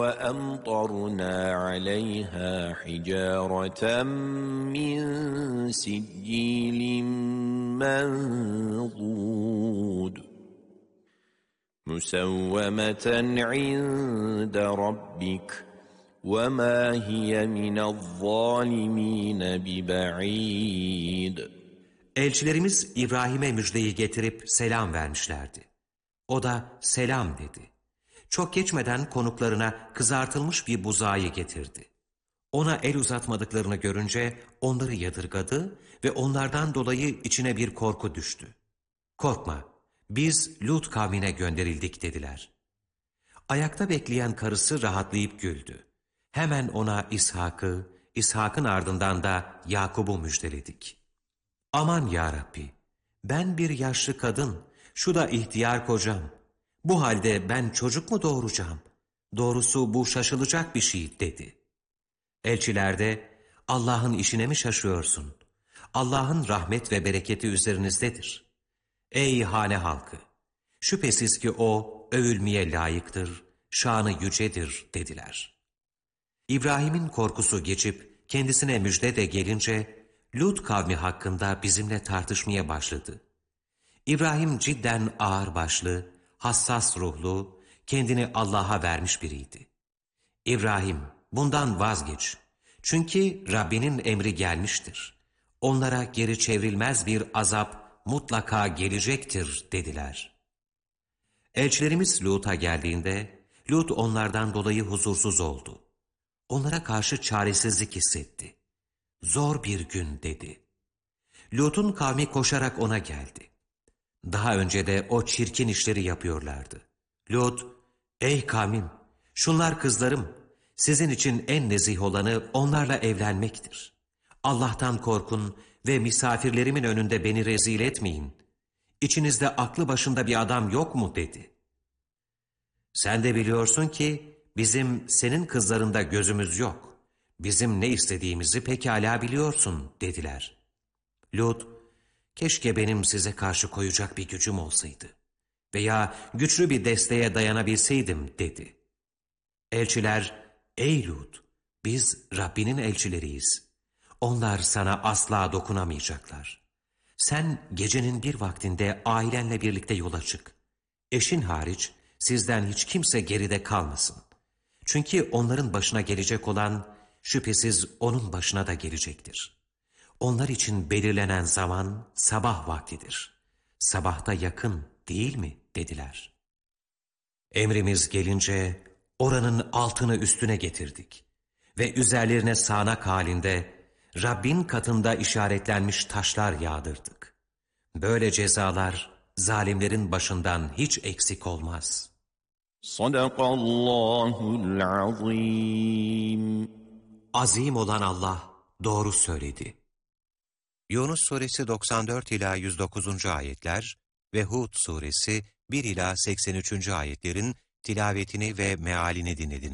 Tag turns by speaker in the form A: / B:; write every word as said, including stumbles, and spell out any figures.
A: وَأَمْطَرْنَا عَلَيْهَا حِجَارَةً مِّن سِجِّيلٍ مَّنضُودٍ مُّسَوَّمَةً عِندَ رَبِّكَ وَمَا هِيَ مِنَ الظَّالِمِينَ بِبَعِيدٍ.
B: Elçilerimiz İbrahim'e müjdeyi getirip selam vermişlerdi. O da selam dedi. Çok geçmeden konuklarına kızartılmış bir buzağı getirdi. Ona el uzatmadıklarını görünce onları yadırgadı ve onlardan dolayı içine bir korku düştü. Korkma, biz Lut kavmine gönderildik dediler. Ayakta bekleyen karısı rahatlayıp güldü. Hemen ona İshak'ı, İshak'ın ardından da Yakub'u müjdeledik. Aman ya Rabbi, ben bir yaşlı kadın, şu da ihtiyar kocam. Bu halde ben çocuk mu doğuracağım? Doğrusu bu şaşılacak bir şey dedi. Elçiler de Allah'ın işine mi şaşıyorsun? Allah'ın rahmet ve bereketi üzerinizdedir. Ey hane halkı! Şüphesiz ki o övülmeye layıktır, şanı yücedir dediler. İbrahim'in korkusu geçip kendisine müjde de gelince Lut kavmi hakkında bizimle tartışmaya başladı. İbrahim cidden ağırbaşlı, hassas ruhlu, kendini Allah'a vermiş biriydi. İbrahim, bundan vazgeç. Çünkü Rabbinin emri gelmiştir. Onlara geri çevrilmez bir azap mutlaka gelecektir dediler. Elçilerimiz Lut'a geldiğinde, Lut onlardan dolayı huzursuz oldu. Onlara karşı çaresizlik hissetti. Zor bir gün dedi. Lut'un kavmi koşarak ona geldi. Daha önce de o çirkin işleri yapıyorlardı. Lut, ey kavmim, şunlar kızlarım, sizin için en nezih olanı onlarla evlenmektir. Allah'tan korkun ve misafirlerimin önünde beni rezil etmeyin. İçinizde aklı başında bir adam yok mu dedi. Sen de biliyorsun ki bizim senin kızlarında gözümüz yok. Bizim ne istediğimizi pekala biliyorsun dediler. Lut, keşke benim size karşı koyacak bir gücüm olsaydı veya güçlü bir desteğe dayanabilseydim dedi. Elçiler, ey Lut, biz Rabbinin elçileriyiz. Onlar sana asla dokunamayacaklar. Sen gecenin bir vaktinde ailenle birlikte yola çık. Eşin hariç sizden hiç kimse geride kalmasın. Çünkü onların başına gelecek olan şüphesiz onun başına da gelecektir. Onlar için belirlenen zaman sabah vaktidir. Sabahta yakın değil mi dediler. Emrimiz gelince oranın altını üstüne getirdik ve üzerlerine sağanak halinde Rabbin katında işaretlenmiş taşlar yağdırdık. Böyle cezalar zalimlerin başından hiç eksik olmaz.
A: Sadakallahul azim.
B: Azim olan Allah doğru söyledi. Yunus suresi doksan dört ila yüz dokuzuncu ayetler ve Hud suresi bir ila seksen üçüncü ayetlerin tilavetini ve mealini dinlediniz.